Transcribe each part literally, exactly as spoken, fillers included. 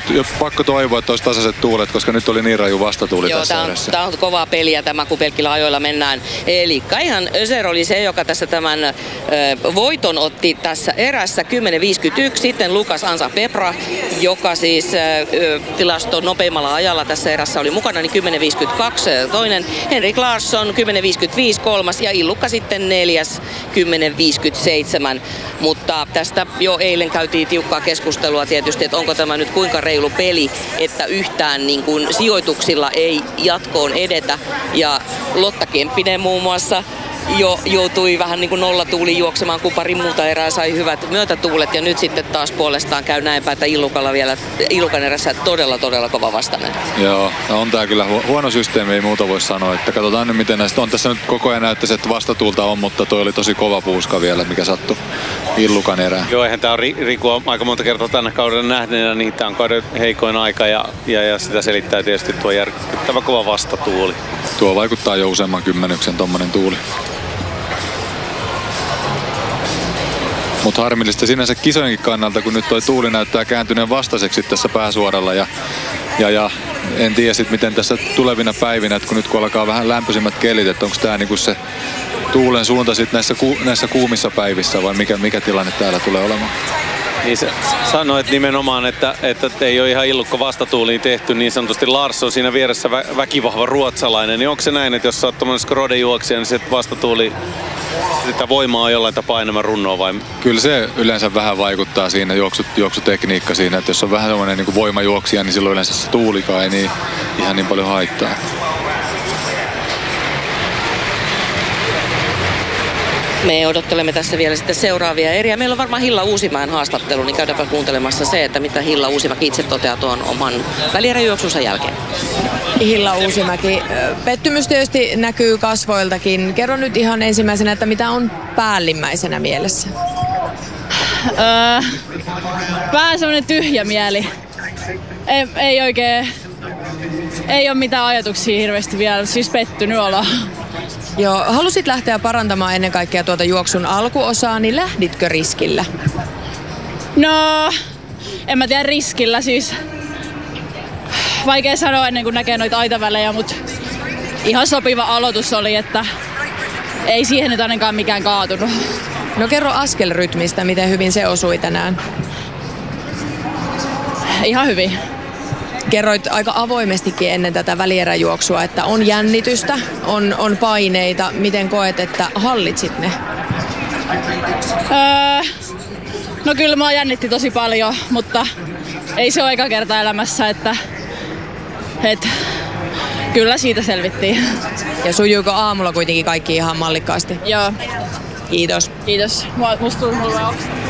jo pakko toivoa, että olisi tasaiset tuulet, koska nyt oli niin raju vastatuuli Joo, tässä tää on, erässä. tää on kovaa peliä tämä, kun pelkillä ajoilla mennään. Eli Kaihan Özer oli se, joka tässä tämän ö, voiton otti tässä erässä kymmenen viisikymmentäyksi. Sitten Lukas Ansa Pepra, joka siis ö, tilaston nopeimmalla ajalla tässä erässä oli mukana, niin kymmenen viisikymmentäkaksi toinen. Henrik Larsson kymmenen viisikymmentäviisi kolmas ja Illukka sitten neljäs kymmenen viisikymmentäseitsemän. Mutta tästä jo eilen käytiin tiukkaa keskustelua tietysti, että onko tämä nyt kuinka reilu peli, että yhtään niin kuin sijoituksilla ei jatkoon edetä. Ja Lotta Kemppinen muun muassa jo joutui vähän niin kuin nollatuuliin juoksemaan, kun pari muuta erää sai hyvät myötätuulet. Ja nyt sitten taas puolestaan käy näinpä, että Illukalla vielä, Illukan erässä todella, todella kova vastainen. Joo, on tää kyllä huono systeemi, ei muuta voi sanoa. Että katsotaan nyt miten näistä on. Tässä nyt koko ajan näyttäisi, että vastatuulta on, mutta toi oli tosi kova puuska vielä, mikä sattui Illukan erään. Joo, eihän tää on Riku aika monta kertaa tänä kaudella nähneenä, niin tää on kauden heikoin aika ja, ja, ja sitä selittää tietysti tuo järkyttävä kova vastatuuli. Tuo vaikuttaa jo useamman kymmenyksen tommonen tuuli. Mutta harmillista sinänsä kisojenkin kannalta, kun nyt toi tuuli näyttää kääntyneen vastaiseksi tässä pääsuoralla. Ja, ja, ja en tiedä sit miten tässä tulevina päivinä, että kun nyt kun alkaa vähän lämpöisimmät kelit, että onko tää niinku se tuulen suunta sit näissä, ku, näissä kuumissa päivissä vai mikä, mikä tilanne täällä tulee olemaan? Niin sä sanoit nimenomaan, että, että ei ole ihan Illukka vastatuuliin tehty niin sanotusti. Larsson siinä vieressä vä, väkivahva ruotsalainen. Niin onko se näin, että jos sä oot tommonen skrodejuoksija, niin se vastatuuli sitä voimaa on jollain tapaa enemmän runnoa vai? Kyllä se yleensä vähän vaikuttaa siinä juoksut, juoksutekniikka siinä, että jos on vähän semmoinen niin voimajuoksija, niin silloin yleensä se tuulikaan ei niin, ihan niin paljon haittaa. Me odottelemme tässä vielä sitten seuraavia eriä. Meillä on varmaan Hilla Uusimäen haastattelu, niin käydäänpä kuuntelemassa se, että mitä Hilla Uusimäki itse toteaa tuon oman välieräjuoksunsa jälkeen. Hilla Uusimäki, pettymys tietysti näkyy kasvoiltakin. Kerro nyt ihan ensimmäisenä, että mitä on päällimmäisenä mielessä? Öö, vähän semmonen tyhjä mieli. Ei, ei oikein, ei ole mitään ajatuksia hirveästi vielä, siis pettynyt olla. Joo, halusit lähteä parantamaan ennen kaikkea tuota juoksun alkuosaa, niin lähditkö riskillä? No, en mä tiedä riskillä siis. Vaikea sanoa ennen kuin näkee noita aitavälejä, mutta ihan sopiva aloitus oli, että ei siihen nyt ainakaan mikään kaatunut. No kerro askelrytmistä, miten hyvin se osui tänään? Ihan hyvin. Kerroit aika avoimestikin ennen tätä välieräjuoksua, että on jännitystä, on, on paineita. Miten koet, että hallitsit ne? Öö, no kyllä mä jännitti tosi paljon, mutta ei se ole eka kerta elämässä, että et, kyllä siitä selvittiin. Ja sujuuko aamulla kuitenkin kaikki ihan mallikkaasti? Joo. Kiitos. Kiitos. Musta tuli mulle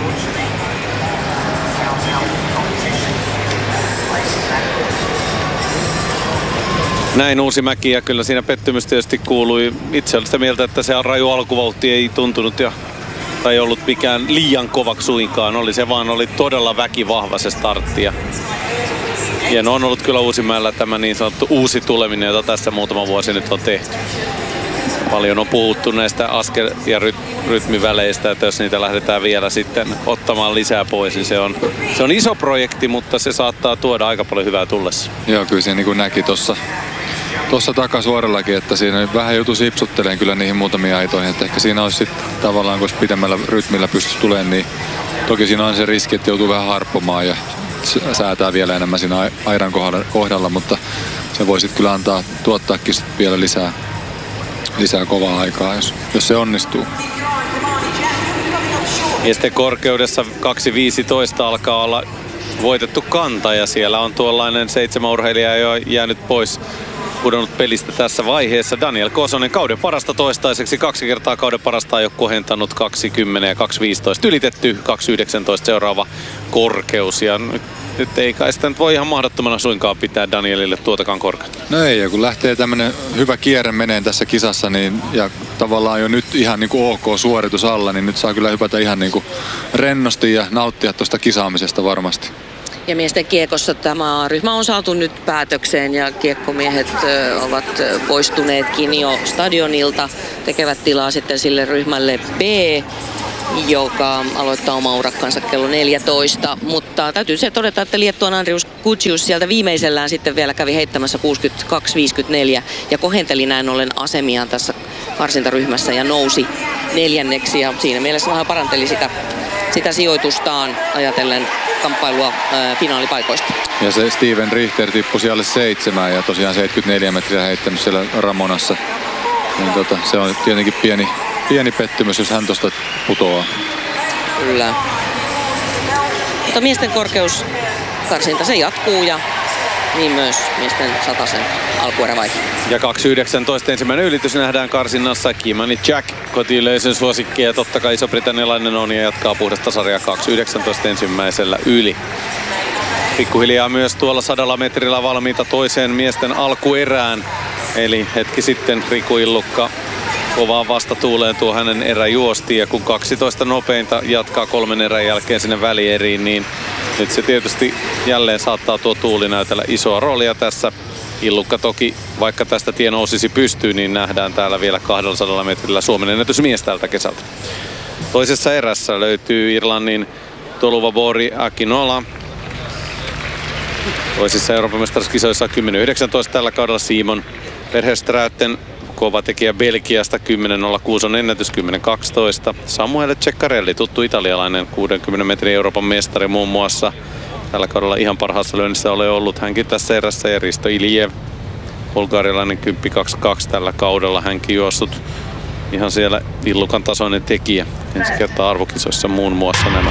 Näin Uusimäki ja kyllä siinä pettymys tietysti kuului. Itse olin sitä mieltä, että se raju alkuvauhti ei tuntunut ja tai ollut mikään liian kovaksi suinkaan. Oli se vaan oli todella väkivahva se startti. Ja hieno on ollut kyllä Uusimäellä tämä niin sanottu uusi tuleminen, jota tässä muutama vuosi nyt on tehty. Paljon on puhuttu näistä askel- ja ry- rytmiväleistä, että jos niitä lähdetään vielä sitten ottamaan lisää pois, niin se on, se on iso projekti, mutta se saattaa tuoda aika paljon hyvää tullessa. Joo, kyllä se niin kuin näki tuossa Tuossa takasuorallakin, että siinä vähän joutui sipsuttelemaan kyllä niihin muutamiin aitoihin, että ehkä siinä olisi sitten tavallaan, kun pidemmällä rytmillä pystyisi tulemaan, niin toki siinä on se riski, että joutuu vähän harppomaan ja säätää vielä enemmän siinä aidan kohdalla, mutta se voi sitten kyllä antaa, tuottaakin sit vielä lisää, lisää kovaa aikaa, jos, jos se onnistuu. Ja sitten korkeudessa kaksi viisitoista alkaa olla voitettu kanta ja siellä on tuollainen seitsemän urheilijaa jo jäänyt pois, pudonnut pelistä tässä vaiheessa. Daniel Kosonen kauden parasta toistaiseksi. Kaksi kertaa kauden parasta ei ole kohentanut kaksikymmentä ja kaksi viisitoista. Ylitetty kaksi yhdeksäntoista seuraava korkeus. Ja nyt, nyt ei kai sitä nyt voi ihan mahdottomana suinkaan pitää Danielille tuotakaan korkeutta. No ei, ja kun lähtee tämmönen hyvä kierre meneen tässä kisassa, niin ja tavallaan jo nyt ihan niin kuin ok suoritus alla, niin nyt saa kyllä hypätä ihan niin kuin rennosti ja nauttia tuosta kisaamisesta varmasti. Ja miesten kiekossa tämä ryhmä on saatu nyt päätökseen ja kiekkomiehet ö, ovat poistuneetkin jo stadionilta. Tekevät tilaa sitten sille ryhmälle B. joka aloittaa oma urakkansa kello neljätoista. Mutta täytyy se todeta, että Liettuan Andrius Kutsius sieltä viimeisellään sitten vielä kävi heittämässä kuusikymmentäkaksi viisikymmentäneljä ja kohenteli näin ollen asemiaan tässä karsintaryhmässä ja nousi neljänneksi. Ja siinä mielessä vähän paranteli sitä, sitä sijoitustaan ajatellen kamppailua ää, finaalipaikoista. Ja se Steven Richter tippui siellä seitsemään ja tosiaan seitsemänkymmentäneljä metriä heittänyt siellä Ramonassa. Niin tota, se on tietenkin pieni, pieni pettymys, jos hän tuosta putoaa. Kyllä. Mutta miesten korkeuskarsinta se jatkuu ja niin myös miesten satasen alkuerävaihe. Ja kaksi yhdeksäntoista ensimmäinen ylitys nähdään karsinnassa. Kimani Jack, kotiyleisön suosikki ja totta kai iso-britannialainen on ja jatkaa puhdasta sarjaa kaksi yhdeksäntoista ensimmäisellä yli. Pikkuhiljaa myös tuolla sadalla metrillä valmiita toiseen miesten alkuerään. Eli hetki sitten Riku Illukka kovaan vastatuuleen tuo hänen erä juosti ja kun kaksitoista nopeinta jatkaa kolmen erän jälkeen sinne välieriin, niin nyt se tietysti jälleen saattaa tuo tuuli näytellä isoa roolia tässä. Illukka toki, vaikka tästä tie nousisi pystyyn, niin nähdään täällä vielä kaksisataa metrillä Suomen ennätysmies tältä kesältä. Toisessa erässä löytyy Irlannin Toluvabori Akinola. Toisissa Euroopan mestaruuskisoissa kymmenen yhdeksäntoista tällä kaudella Simon Verhestraten, kova tekijä Belgiasta, kymmenen nolla kuusi on ennätys, kymmenen kaksitoista. Samuele Ceccarelli, tuttu italialainen, kuudenkymmenen metrin Euroopan mestari muun muassa. Tällä kaudella ihan parhaassa lyönnissä ole ollut hänkin tässä erässä. Ja Risto Iljev, bulgarialainen kymmenen kaksikymmentäkaksi tällä kaudella. Hänkin juossut ihan siellä Illukan tasoinen tekijä. Ensi kertaa arvokisoissa muun muassa nämä.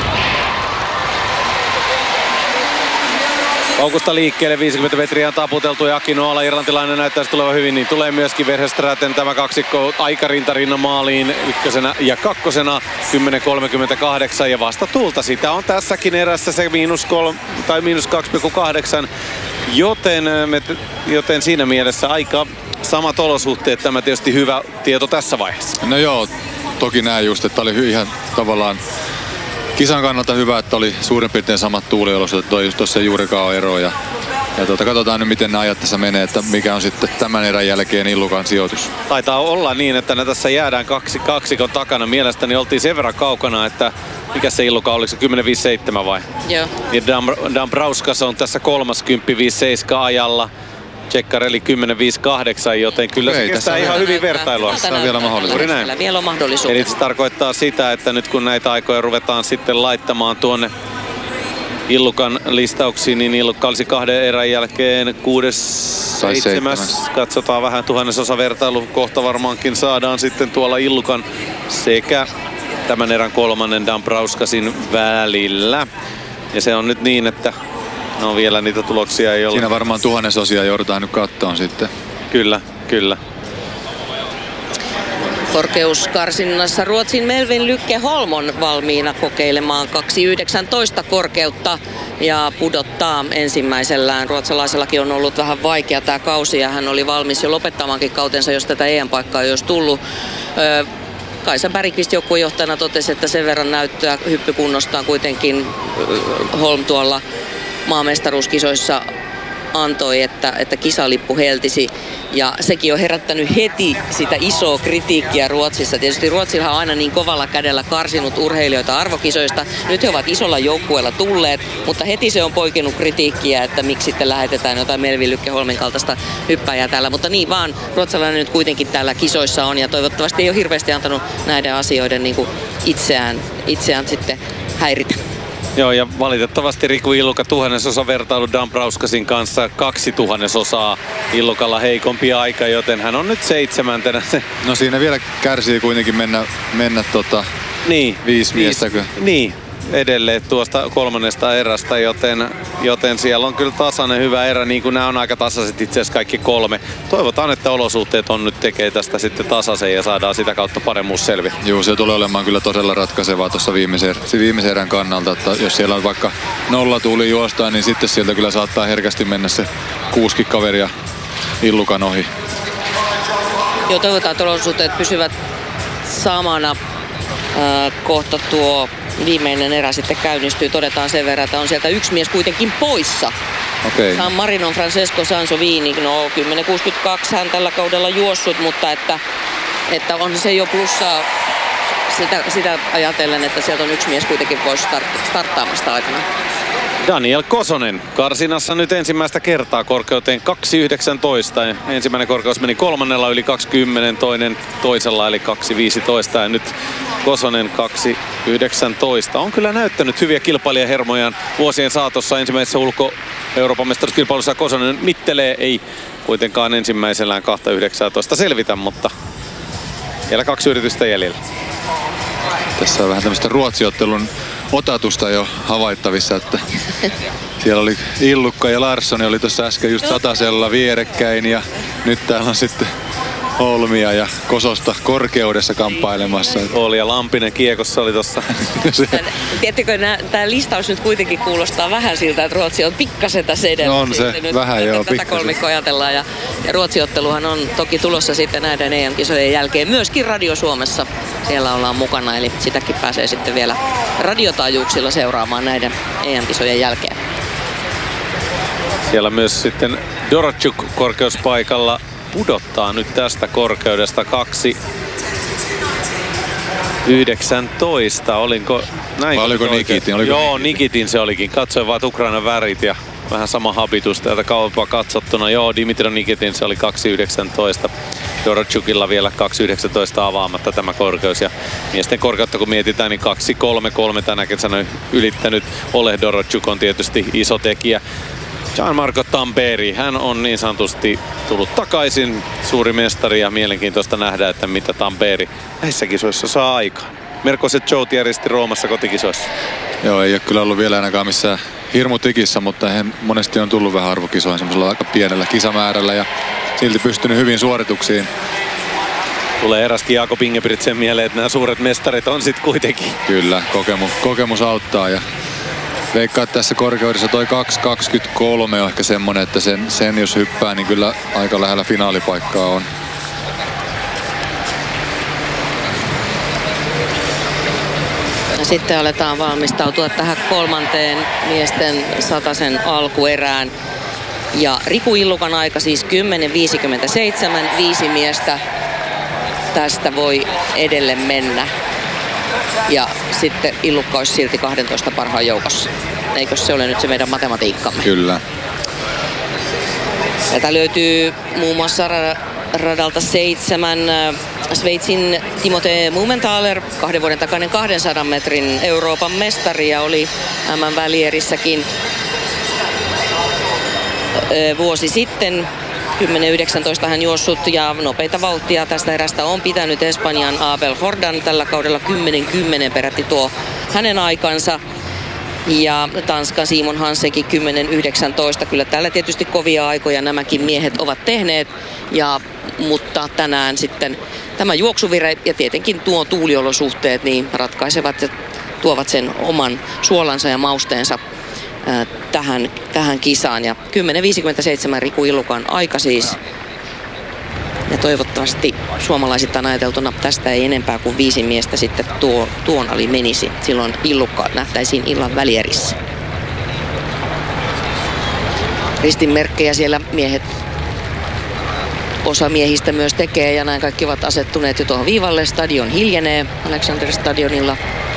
Paukusta liikkeelle, viisikymmentä metriä on taputeltu ja Akinoala, irlantilainen näyttäisi tulevan hyvin, niin tulee myöskin Verhestraten tämä kaksikko aika rintarinnan maaliin ykkösenä ja kakkosena kymmenen kolmekymmentäkahdeksan ja vasta tulta sitä on tässäkin erässä se miinus, kolme, tai miinus kaksi pilkku kahdeksan, joten, joten siinä mielessä aika samat olosuhteet, tämä tietysti hyvä tieto tässä vaiheessa. No joo, toki näin just, että oli ihan tavallaan kisan kannalta hyvä, että oli suurin piirtein samat tuuliolosuhteet, toi just tuossa juurikaan ole eroa. Ja, ja tuota, katsotaan nyt miten nämä ajat tässä menee, että mikä on sitten tämän erän jälkeen Illukan sijoitus. Taitaa olla niin, että ne tässä jäädään kaksi, kaksikon takana. Mielestäni oltiin sen verran kaukana, että mikä se Illuka, oliko se kymmenen viisi seitsemän vai? Joo. Ja Dambrauskas on tässä kolmas kymmenen viisi seitsemän ajalla. Ceccarelli kymmenen viisi kahdeksan, joten kyllä se kestää ihan hyvin vertailua. Tässä on vielä mahdollisuus. Vielä on mahdollisuus. Eli se tarkoittaa sitä, että nyt kun näitä aikoja ruvetaan sitten laittamaan tuonne Illukan listauksiin, niin Illukka olisi kahden erän jälkeen kuudes, seitsemäs. Katsotaan vähän tuhannesosa vertailu. Kohta varmaankin saadaan sitten tuolla Illukan sekä tämän erän kolmannen Dambrauskasin välillä. Ja se on nyt niin, että no vielä niitä tuloksia ei ole. Siinä varmaan tuhannesosia joudutaan nyt kattoon sitten. Kyllä, kyllä. Korkeuskarsinnassa Ruotsin Melvin Lykke Holmon valmiina kokeilemaan kaksi yhdeksäntoista korkeutta ja pudottaa ensimmäisellään. Ruotsalaisellakin on ollut vähän vaikea tämä kausi ja hän oli valmis jo lopettamaankin kautensa, jos tätä E M-paikkaa ei olisi tullut. Öö, Kaisa Bergqvist joukkuejohtajana totesi, että sen verran näyttöä hyppykunnostaan kuitenkin Holm tuolla maamestaruuskisoissa antoi, että, että kisalippu heltisi. Ja sekin on herättänyt heti sitä isoa kritiikkiä Ruotsissa. Tietysti Ruotsilla on aina niin kovalla kädellä karsinut urheilijoita arvokisoista. Nyt he ovat isolla joukkueella tulleet, mutta heti se on poikinut kritiikkiä, että miksi sitten lähetetään jotain Melvin Lykke Holmin kaltaista hyppäjää täällä. Mutta niin vaan, ruotsalainen nyt kuitenkin täällä kisoissa on ja toivottavasti ei ole hirveästi antanut näiden asioiden niin kuin itseään, itseään sitten häiritä. Joo, ja valitettavasti Riku Illuka tuhannesosa vertailu Dambrauskasin kanssa, kaksi tuhannesosaa Illukalla heikompi aika, joten hän on nyt seitsemäntenä. No siinä vielä kärsii kuitenkin mennä, mennä tota niin, viisi miestäkö? Niin, edelleen tuosta kolmannesta erästä, joten, joten siellä on kyllä tasainen hyvä erä, niin kuin nämä on aika tasaiset itse asiassa kaikki kolme. Toivotaan, että olosuhteet on nyt tekee tästä sitten tasaisen ja saadaan sitä kautta paremmuus selviä. Joo, se tulee olemaan kyllä todella ratkaisevaa tuossa viimeisen, viimeisen erän kannalta, että jos siellä on vaikka nolla tuuli juostaan, niin sitten sieltä kyllä saattaa herkästi mennä se kuusikin kaveria Illukan ohi. Joo, toivotaan, että olosuhteet pysyvät samana. Äh, kohta tuo viimeinen erä sitten käynnistyy. Todetaan sen verran, että on sieltä yksi mies kuitenkin poissa. Okay. San Marino Francesco Sansovini, no kymmenen kuusikymmentäkaksi hän tällä kaudella juossut, mutta että, että on se jo plussaa sitä, sitä ajatellen, että sieltä on yksi mies kuitenkin pois start- starttaamasta aikana. Daniel Kosonen karsinassa nyt ensimmäistä kertaa korkeuteen kaksi yhdeksäntoista. Ensimmäinen korkeus meni kolmannella yli kaksikymmentä, toinen toisella eli kaksi viisitoista ja nyt Kosonen kaksi yhdeksäntoista. On kyllä näyttänyt hyviä kilpailijahermojaan vuosien saatossa. Ensimmäisessä ulko Euroopan mestaruuskilpailussa Kosonen mittelee, ei kuitenkaan ensimmäisellään kaksi yhdeksäntoista selvitä, mutta vielä kaksi yritystä jäljellä. Tässä on vähän tämmöistä ruotsiottelun otatusta jo havaittavissa, että siellä oli Illukka ja Larsson oli tuossa äsken just satasella vierekkäin ja nyt täällä on sitten Holmia ja Kososta korkeudessa kamppailemassa. Oli ja Lampinen kiekossa oli tossa. Tiedättekö, tämä listaus nyt kuitenkin kuulostaa vähän siltä, että Ruotsi on pikkasen tässä edellä. On se, nyt, vähän joo, tätä kolmikkoa ajatellaan ja, ja Ruotsiotteluhan on toki tulossa sitten näiden E M-kisojen jälkeen myöskin Radio Suomessa. Siellä ollaan mukana, eli sitäkin pääsee sitten vielä radiotaajuuksilla seuraamaan näiden E M-kisojen jälkeen. Siellä myös sitten Dorotjuk korkeuspaikalla pudottaa nyt tästä korkeudesta kaksi yhdeksäntoista. Olinko näin? Vai oliko Nikitin? Oliko Joo, Nikitin se olikin. Katsoin vaan Ukrainan värit ja vähän sama habitus täältä kauempaa katsottuna. Joo, Dimitri Nikitin se oli kaksi yhdeksäntoista. Dorotjukilla vielä kaksi yhdeksäntoista avaamatta tämä korkeus. Ja miesten korkeutta kun mietitään, niin kaksi kolme kolme tänä kesänä ylittänyt Oleg Dorotjuk on tietysti iso tekijä. Gianmarco Tamperi, hän on niin sanotusti tullut takaisin, suuri mestari ja mielenkiintoista nähdä, että mitä Tamperi näissä kisoissa saa aikaan. Merkoset Jout järjesti Roomassa kotikisoissa. Joo, ei ole kyllä ollut vielä ainakaan missään hirmutikissä, mutta hän monesti on tullut vähän arvokisoihin semmoisella aika pienellä kisamäärällä ja silti pystynyt hyvin suorituksiin. Tulee eräskin Jakob Ingebrigtsen mieleen, että nämä suuret mestarit on sitten kuitenkin. Kyllä, kokemus, kokemus auttaa ja veikkaa, että tässä korkeudessa toi kaksi kaksikymmentäkolme on ehkä semmonen, että sen, sen jos hyppää, niin kyllä aika lähellä finaalipaikkaa on. Sitten aletaan valmistautua tähän kolmanteen miesten satasen alkuerään. Ja Riku Illukan aika siis kymmenen viisikymmentäseitsemän, viisi miestä tästä voi edelle mennä. Ja sitten Illukka olisi silti kahdentoista parhaan joukossa. Eikö se ole nyt se meidän matematiikkamme? Kyllä. Tätä löytyy muun muassa radalta seitsemän Sveitsin Timothée Mumenthaler, kahden vuoden takainen kahdensadan metrin Euroopan mestari ja oli M M-välierissäkin vuosi sitten. kymmenen yhdeksäntoista hän juossut ja nopeita vauhtia tästä erästä on pitänyt Espanjan Abel Jordan tällä kaudella kymmenen kymmenen peräti tuo hänen aikansa. Ja Tanskan Simon Hansenkin kymmenen yhdeksäntoista. Kyllä täällä tietysti kovia aikoja nämäkin miehet ovat tehneet. Ja, mutta tänään sitten tämä juoksuvire ja tietenkin tuo tuuliolosuhteet niin ratkaisevat ja tuovat sen oman suolansa ja mausteensa äh, tähän, tähän kisaan. Ja kymmenen viisikymmentäseitsemän Riku Illukan aika siis. Ja toivottavasti suomalaisittain ajateltuna tästä ei enempää kuin viisi miestä sitten tuo, tuon ali menisi. Silloin Illukka nähtäisiin illan välierissä. Ristinmerkkejä siellä miehet, osa miehistä myös tekee ja näin kaikki ovat asettuneet jo tuohon viivalle. Stadion hiljenee Alexander Stadionilla.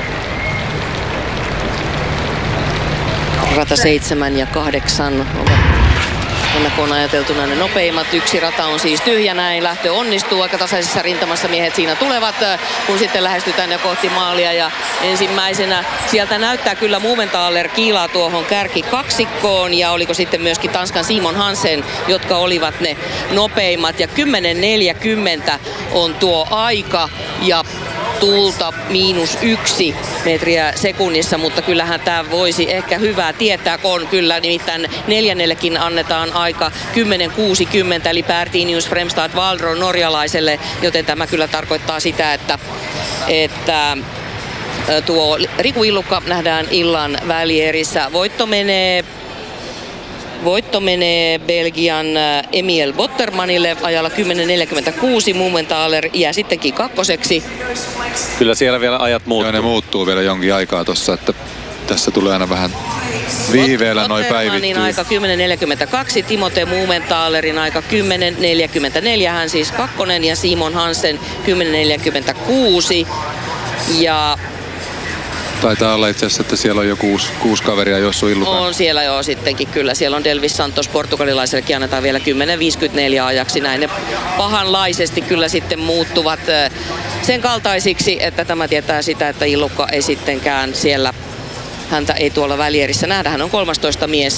Rata seitsemän ja kahdeksan ovat ennakkoon ajateltuna ne nopeimmat. Yksi rata on siis tyhjä, näin lähtö onnistuu. Aika tasaisessa rintamassa miehet siinä tulevat, kun sitten lähestytään jo kohti maalia. Ja ensimmäisenä sieltä näyttää kyllä Mumenthaler kiilaa tuohon kärkikaksikkoon. Ja oliko sitten myöskin Tanskan Simon Hansen, jotka olivat ne nopeimmat. Ja kymmenen neljäkymmentä on tuo aika ja tulta miinus yksi metriä sekunnissa, mutta kyllähän tämä voisi ehkä hyvää tietää, kun kyllä nimittäin neljännellekin annetaan aika kymmenen kuusikymmentä, eli Pertinius Fremstad Valdro norjalaiselle, joten tämä kyllä tarkoittaa sitä, että, että tuo Riku Illukka nähdään illan välierissä. Voitto menee Voitto menee Belgian Emil Bottermanille ajalla kymmenen neljäkymmentäkuusi. Mumenthaler jää sittenkin kakkoseksi. Kyllä siellä vielä ajat muuttuu. Joo, ne muuttuu vielä jonkin aikaa tossa, että tässä tulee aina vähän viiveellä noi päivittyy. Aika kymmenen neljäkymmentäkaksi, Timothée Mumenthalerin aika kymmenen neljäkymmentäneljä, hän siis kakkonen ja Simon Hansen kymmenen neljäkymmentäkuusi. Ja taitaa olla itse asiassa, että siellä on jo kuusi, kuusi kaveria Jossu Illukan. on siellä jo sittenkin kyllä. Siellä on Delvis Santos, portugalilaisellekin annetaan vielä kymmenen viisikymmentäneljä ajaksi. Näin ne pahanlaisesti kyllä sitten muuttuvat sen kaltaisiksi, että tämä tietää sitä, että Illukka ei sittenkään siellä, häntä ei tuolla välierissä nähdä. Hän on kolmastoista mies.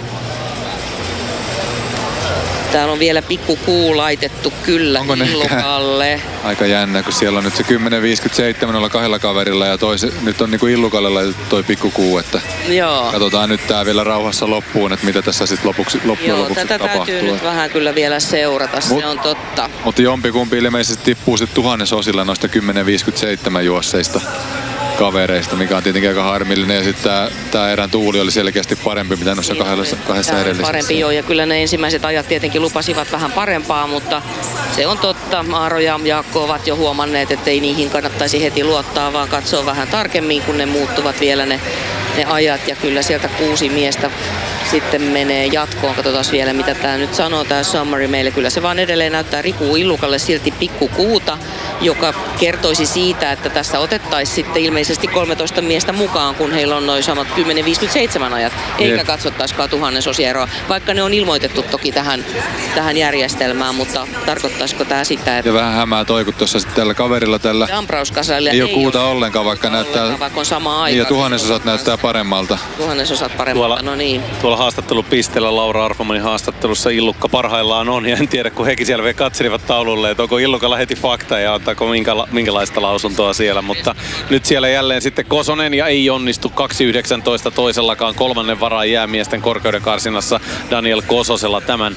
Täällä on vielä pikku kuu laitettu kyllä Onko Illukalle. Aika jännä, kun siellä on nyt se kymmenen viisikymmentäseitsemän olla kahdella kaverilla ja toisi, nyt on niinku Illukalle laitettu toi pikku kuu, että Joo. katsotaan nyt tää vielä rauhassa loppuun, että mitä tässä sitten lopuksi, loppujen Joo, lopuksi tätä tapahtuu. täytyy nyt vähän kyllä vielä seurata, Mut, se on totta. Mutta jompikumpi ilmeisesti tippuu sitten tuhannesosilla noista kymmenen viisikymmentäseitsemän juosseista kavereista, mikä on tietenkin aika harmillinen. Ja sitten tää, tää erän tuuli oli selkeästi parempi, mitä noissa kahdessa, kahdessa edellisessä. Parempi joo, ja kyllä ne ensimmäiset ajat tietenkin lupasivat vähän parempaa, mutta se on totta. Aaro ja Jaakko ovat jo huomanneet, että ei niihin kannattaisi heti luottaa, vaan katsoa vähän tarkemmin, kun ne muuttuvat vielä ne, ne ajat. Ja kyllä sieltä kuusi miestä sitten menee jatkoon. Katsotaan vielä, mitä tää nyt sanoo, tää summary meille. Kyllä se vaan edelleen näyttää Riku Illukalle silti pikkukuuta, joka kertoisi siitä, että tässä otettaisiin sitten ilmeisesti kolmetoista miestä mukaan, kun heillä on noin samat kymmenen viisikymmentäseitsemän ajat, eikä Jep. katsottaisikaan tuhannesosia eroa, vaikka ne on ilmoitettu toki tähän, tähän järjestelmään, mutta tarkoittaisiko tämä sitä, että Ja vähän hämää toi, kun tuossa sitten tällä kaverilla tällä Ambrauskasalla ei, ei ole kuuta ollenkaan, vaikka ollenkaan, näyttää, vaikka on sama aika. ja tuhannesosat näyttää paremmalta. Tuhannesosat paremmalta, Tuolla, no niin. tuolla haastattelupisteellä Laura Arfomanin haastattelussa Illukka parhaillaan on, ja en tiedä, kun hekin siellä vielä katselivat taululle, että onko Illukalla heti fakta ja antaako minkä, minkälaista lausuntoa siellä, mutta nyt siellä jälleen sitten Kosonen ja ei onnistu kaksi yhdeksäntoista toisellakaan kolmannen varaan jäämiesten korkeuden karsinassa Daniel Kososella tämän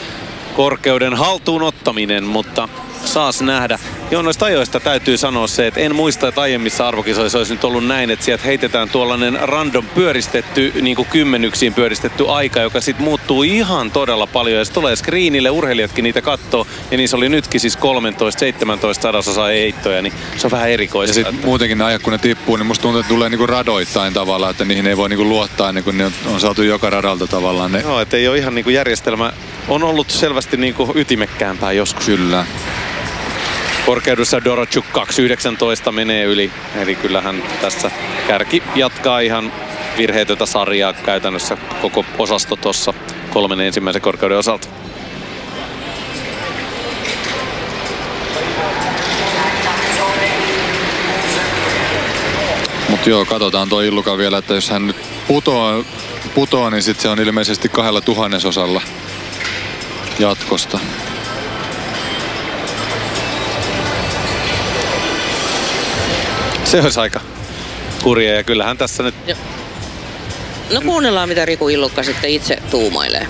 korkeuden haltuun ottaminen, mutta saas nähdä. Joo, noista ajoista täytyy sanoa se, että en muista, että aiemmissa arvokisoissa olisi nyt ollut näin, että sieltä heitetään tuollainen random pyöristetty, niin kuin kymmenyksiin pyöristetty aika, joka sitten muuttuu ihan todella paljon. Ja se tulee screenille, urheilijatkin niitä katsoo, ja niissä oli nytkin siis kolmetoista seitsemäntoista sadasosaa heittoja, niin se on vähän erikoista. Ja sitten muutenkin ne ajat, kun ne tippuu, niin musta tuntuu, että tulee niinku radoittain tavallaan, että niihin ei voi niinku luottaa, niin kun ne on, on saatu joka radalta tavallaan. Ne. Joo, että ei ole ihan niin kuin järjestelmä, on ollut selvästi niin kuin ytimekkäämpää joskus. Kyllä. Korkeudessa Dorotchuk kaksi yhdeksäntoista menee yli, eli kyllähän tässä kärki jatkaa ihan virheetöntä sarjaa käytännössä koko osasto tuossa kolmen ensimmäisen korkeuden osalta. Mutta joo, katsotaan tuo Illuka vielä, että jos hän nyt putoo, putoo niin sitten se on ilmeisesti kahdella tuhannesosalla jatkosta. Se olisi aika kurja, ja kyllähän tässä nyt... Joo. No kuunnellaan, mitä Riku Illukka sitten itse tuumailee.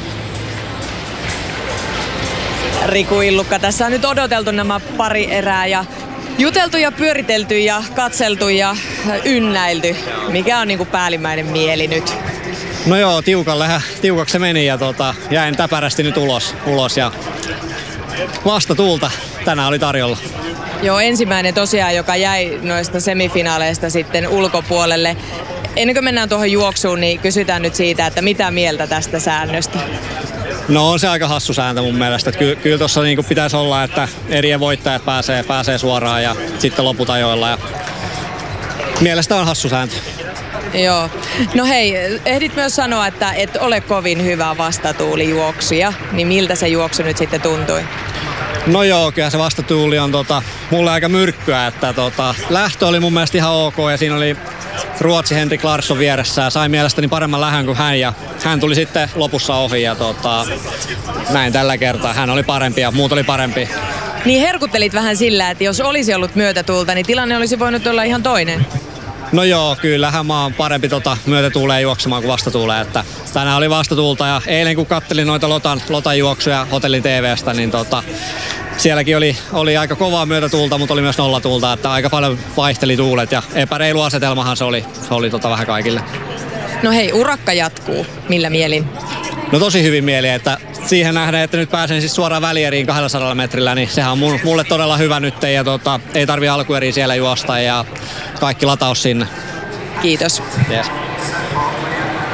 Riku Illukka, tässä on nyt odoteltu nämä pari erää ja juteltu ja pyöritelty ja katseltu ja ynnäilty. Mikä on niinku päällimmäinen mieli nyt? No joo, tiukallehän, tiukaksi se meni ja tota, jäin täpärästi nyt ulos, ulos ja vastatuulta tänään oli tarjolla. Joo, ensimmäinen tosiaan, joka jäi noista semifinaaleista sitten ulkopuolelle. Ennen kuin mennään tuohon juoksuun, niin kysytään nyt siitä, että mitä mieltä tästä säännöstä? No on se aika hassu sääntö mun mielestä. Ky- kyllä tuossa niinku pitäisi olla, että erien voittajat pääsee, pääsee suoraan ja sitten loput ajoilla. Ja mielestä on hassu sääntö. Joo. No hei, ehdit myös sanoa, että et ole kovin hyvä vastatuulijuoksuja, niin miltä se juoksu nyt sitten tuntui? No joo, kyllä se vastatuuli on tota, mulle aika myrkkyä, että tota, lähtö oli mun mielestä ihan ok ja siinä oli Ruotsi Henrik Larsson vieressä ja sai mielestäni paremman lähön kuin hän ja hän tuli sitten lopussa ohi ja tota, näin tällä kertaa. Hän oli parempi ja muut oli parempi. Niin herkuttelit vähän sillä, että jos olisi ollut myötätuulta, niin tilanne olisi voinut olla ihan toinen. No joo, kyllähän mä oon parempi tota myötätuuleen juoksemaan kuin vastatuuleen, että tänään oli vastatuulta ja eilen kun kattelin noita Lotan, Lotan juoksuja hotellin T V:stä, niin tota, sielläkin oli, oli aika kovaa myötätuulta, mutta oli myös nollatuulta, että aika paljon vaihteli tuulet ja epäreilu asetelmahan se oli, se oli tota vähän kaikille. No hei, urakka jatkuu. Millä mielin? No tosi hyvin mieli, että siihen nähdään, että nyt pääsen siis suoraan välieriin kaksisataa metrillä, niin sehän on mulle todella hyvä nyt ja tota, ei tarvi alkueriin siellä juosta ja kaikki lataus sinne. Kiitos. Yes.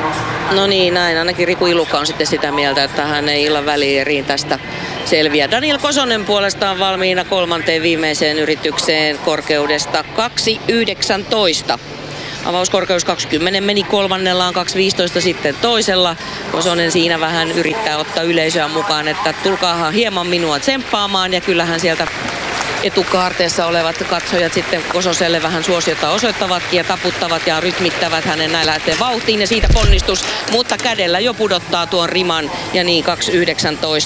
No niin, näin. Ainakin Riku Ilukka on sitten sitä mieltä, että hän ei illan välieriin tästä selviä. Daniel Kosonen puolestaan valmiina kolmanteen viimeiseen yritykseen korkeudesta kaksi yhdeksäntoista. Avauskorkeus kaksikymmentä meni kolmannellaan, kaksi viisitoista sitten toisella. Kosonen siinä vähän yrittää ottaa yleisöä mukaan, että tulkaahan hieman minua tsemppaamaan, ja kyllähän sieltä etukaarteessa olevat katsojat sitten Kososelle vähän suosiota osoittavatkin ja taputtavat ja rytmittävät hänen näin lähtee vauhtiin, ja siitä ponnistus, mutta kädellä jo pudottaa tuon riman, ja niin kaksi yhdeksäntoista.